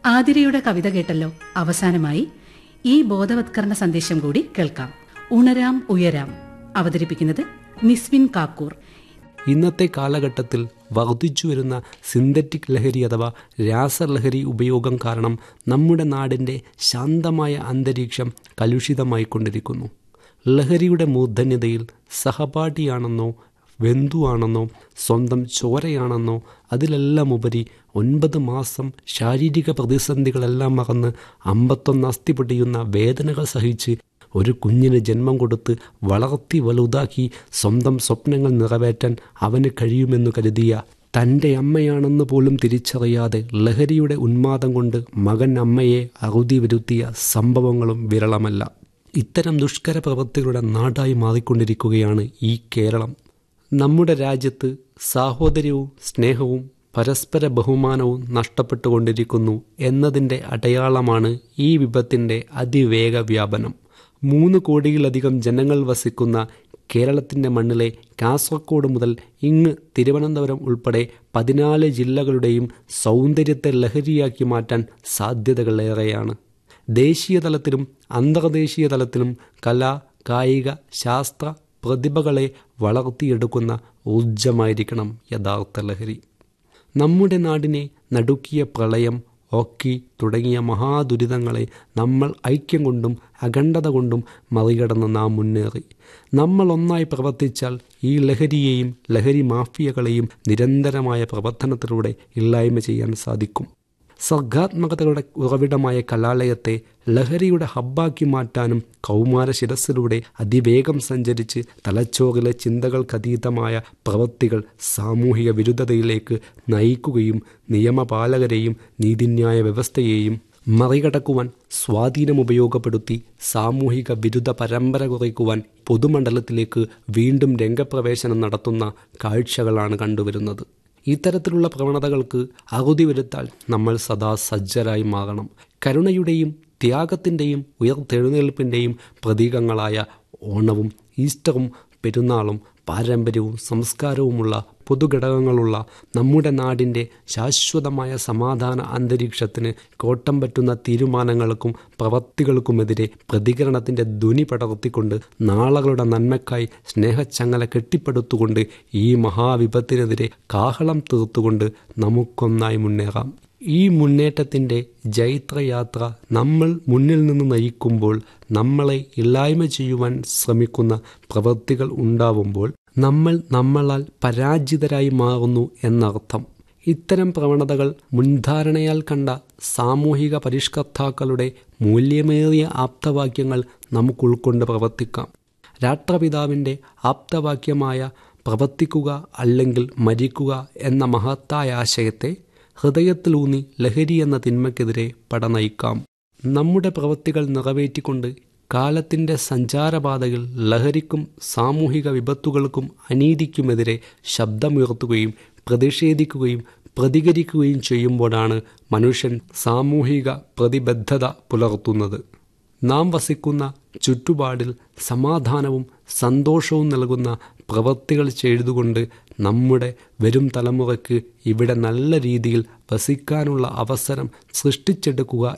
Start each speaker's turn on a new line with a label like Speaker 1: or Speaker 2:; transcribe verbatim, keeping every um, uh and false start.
Speaker 1: ആതിരയുടെ കവിത കേട്ടല്ലോ. അവസാനമായി ഈ ബോധവത്കരണ സന്ദേശം കൂടി കേൾക്കാം. ഉണരാം ഉയരാം. അവതരിപ്പിക്കുന്നത് നിസ്വിൻ കാക്കൂർ.
Speaker 2: ഇന്നത്തെ കാലഘട്ടത്തിൽ വർദ്ധിച്ചു വരുന്ന സിന്തറ്റിക് ലഹരി അഥവാ രാസലഹരി ഉപയോഗം കാരണം നമ്മുടെ നാടിൻ്റെ ശാന്തമായ അന്തരീക്ഷം കലുഷിതമായിക്കൊണ്ടിരിക്കുന്നു. ലഹരിയുടെ മൂർധന്യതയിൽ സഹപാഠിയാണെന്നോ ബന്ധുവാണെന്നോ സ്വന്തം ചോരയാണെന്നോ അതിലെല്ലാം ഉപരി ഒൻപത് മാസം ശാരീരിക പ്രതിസന്ധികളെല്ലാം മറന്ന് അമ്പത്തൊന്ന് അസ്ഥി പൊടിയുന്ന വേദനകൾ സഹിച്ച് ഒരു കുഞ്ഞിന് ജന്മം കൊടുത്ത് വളർത്തി വലുതാക്കി സ്വന്തം സ്വപ്നങ്ങൾ നിറവേറ്റാൻ അവന് കഴിയുമെന്നു കരുതിയ തൻ്റെ അമ്മയാണെന്ന് പോലും തിരിച്ചറിയാതെ ലഹരിയുടെ ഉന്മാദം കൊണ്ട് മകൻ അമ്മയെ അറുതി വരുത്തിയ സംഭവങ്ങളും വിരളമല്ല. ഇത്തരം ദുഷ്കര പ്രവൃത്തികളുടെ നാടായി മാറിക്കൊണ്ടിരിക്കുകയാണ് ഈ കേരളം. നമ്മുടെ രാജ്യത്ത് സാഹോദര്യവും സ്നേഹവും പരസ്പര ബഹുമാനവും നഷ്ടപ്പെട്ടുകൊണ്ടിരിക്കുന്നു എന്നതിൻ്റെ അടയാളമാണ് ഈ വിപത്തിൻ്റെ അതിവേഗ വ്യാപനം. മൂന്ന് കോടിയിലധികം ജനങ്ങൾ വസിക്കുന്ന കേരളത്തിൻ്റെ മണ്ണിലെ കാസർഗോഡ് മുതൽ ഇങ്ങ് തിരുവനന്തപുരം ഉൾപ്പെടെ പതിനാല് ജില്ലകളുടെയും സൗന്ദര്യത്തെ ലഹരിയാക്കി മാറ്റാൻ സാധ്യതകളേറെയാണ്. ദേശീയ തലത്തിലും അന്തർദേശീയ തലത്തിലും കലാ കായിക ശാസ്ത്ര പ്രതിഭകളെ വളർത്തിയെടുക്കുന്ന ഊർജമായിരിക്കണം യഥാർത്ഥ ലഹരി. നമ്മുടെ നാടിനെ നടുക്കിയ പ്രളയം, ഓക്കി തുടങ്ങിയ മഹാദുരിതങ്ങളെ നമ്മൾ ഐക്യം കൊണ്ടും അഖണ്ഡത കൊണ്ടും മറികടന്ന് നാം മുന്നേറി. നമ്മൾ ഒന്നായി പ്രവർത്തിച്ചാൽ ഈ ലഹരിയെയും ലഹരി മാഫിയകളെയും നിരന്തരമായ പ്രവർത്തനത്തിലൂടെ ഇല്ലായ്മ ചെയ്യാൻ സാധിക്കും. സർഗാത്മകതയുടെ ഉറവിടമായ കലാലയത്തെ ലഹരിയുടെ ഹബ്ബാക്കി മാറ്റാനും കൗമാര ശിരസിലൂടെ അതിവേഗം സഞ്ചരിച്ച് തലച്ചോറിലെ ചിന്തകൾക്കതീതമായ പ്രവൃത്തികൾ സാമൂഹിക വിരുദ്ധതയിലേക്ക് നയിക്കുകയും നിയമപാലകരെയും നീതിന്യായ വ്യവസ്ഥയെയും മറികടക്കുവാൻ സ്വാധീനമുപയോഗപ്പെടുത്തി സാമൂഹിക വിരുദ്ധ പരമ്പര കുറയ്ക്കുവാൻ പൊതുമണ്ഡലത്തിലേക്ക് വീണ്ടും രംഗപ്രവേശനം നടത്തുന്ന കാഴ്ചകളാണ് കണ്ടുവരുന്നത്. ഇത്തരത്തിലുള്ള പ്രവണതകൾക്ക് അറുതി വരുത്താൻ നമ്മൾ സദാ സജ്ജരായി മാറണം. കരുണയുടെയും ത്യാഗത്തിൻ്റെയും ഉയർത്തെഴുന്നേൽപ്പിൻ്റെയും പ്രതീകങ്ങളായ ഓണവും ഈസ്റ്ററും പെരുന്നാളും പാരമ്പര്യവും സംസ്കാരവുമുള്ള പൊതുഘടകങ്ങളുള്ള നമ്മുടെ നാടിൻ്റെ ശാശ്വതമായ സമാധാന അന്തരീക്ഷത്തിന് കോട്ടം പറ്റുന്ന തീരുമാനങ്ങൾക്കും പ്രവൃത്തികൾക്കുമെതിരെ പ്രതികരണത്തിൻ്റെ ധ്വനി പടർത്തിക്കൊണ്ട് നാളുകളുടെ നന്മയ്ക്കായി സ്നേഹച്ചങ്ങല കെട്ടിപ്പടുത്തുകൊണ്ട് ഈ മഹാവിപത്തിനെതിരെ കാഹളം തീർത്തുകൊണ്ട് നമുക്കൊന്നായി മുന്നേറാം. ഈ മുന്നേറ്റത്തിൻ്റെ ജൈത്രയാത്ര നമ്മൾ മുന്നിൽ നിന്ന് നയിക്കുമ്പോൾ നമ്മളെ ഇല്ലായ്മ ചെയ്യുവാൻ ശ്രമിക്കുന്ന പ്രവൃത്തികൾ ഉണ്ടാവുമ്പോൾ നമ്മൾ നമ്മളാൽ പരാജിതരായി മാറുന്നു എന്നർത്ഥം. ഇത്തരം പ്രവണതകൾ മുൻധാരണയാൽ കണ്ട സാമൂഹിക പരിഷ്കർത്താക്കളുടെ മൂല്യമേറിയ ആപ്തവാക്യങ്ങൾ നമുക്ക് ഉൾക്കൊണ്ട് പ്രവർത്തിക്കാം. രാഷ്ട്രപിതാവിൻ്റെ ആപ്തവാക്യമായ പ്രവർത്തിക്കുക അല്ലെങ്കിൽ മരിക്കുക എന്ന മഹത്തായ ആശയത്തെ ഹൃദയത്തിലൂന്നി ലഹരി എന്ന തിന്മയ്ക്കെതിരെ പടനയിക്കാം. നമ്മുടെ പ്രവൃത്തികൾ നിറവേറ്റിക്കൊണ്ട് കാലത്തിൻ്റെ സഞ്ചാരപാതയിൽ ലഹരിക്കും സാമൂഹിക വിപത്തുകൾക്കും അനീതിക്കുമെതിരെ ശബ്ദമുയർത്തുകയും പ്രതിഷേധിക്കുകയും പ്രതികരിക്കുകയും ചെയ്യുമ്പോഴാണ് മനുഷ്യൻ സാമൂഹിക പ്രതിബദ്ധത പുലർത്തുന്നത്. നാം വസിക്കുന്ന ചുറ്റുപാടിൽ സമാധാനവും സന്തോഷവും നൽകുന്ന പ്രവൃത്തികൾ ചെയ്തുകൊണ്ട് നമ്മുടെ വരും തലമുറയ്ക്ക് ഇവിടെ നല്ല രീതിയിൽ വസിക്കാനുള്ള അവസരം സൃഷ്ടിച്ചെടുക്കുക